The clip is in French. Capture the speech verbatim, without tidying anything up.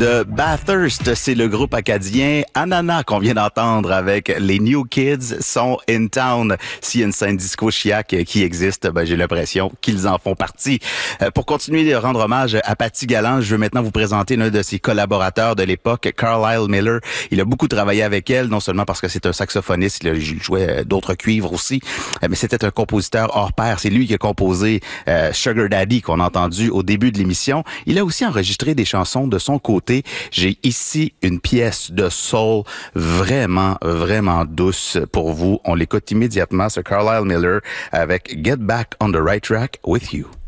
de Bathurst. C'est le groupe acadien Ananas qu'on vient d'entendre avec les New Kids sont in town. S'il y a une scène disco chiac qui existe, ben, j'ai l'impression qu'ils en font partie. Euh, pour continuer de rendre hommage à Patty Gallant, je veux maintenant vous présenter l'un de ses collaborateurs de l'époque, Carlisle Miller. Il a beaucoup travaillé avec elle, non seulement parce que c'est un saxophoniste, il jouait d'autres cuivres aussi, mais c'était un compositeur hors pair. C'est lui qui a composé euh, Sugar Daddy qu'on a entendu au début de l'émission. Il a aussi enregistré des chansons de son côté. J'ai ici une pièce de soul vraiment, vraiment douce pour vous. On l'écoute immédiatement, c'est Carlisle Miller avec Get Back on the Right Track with You.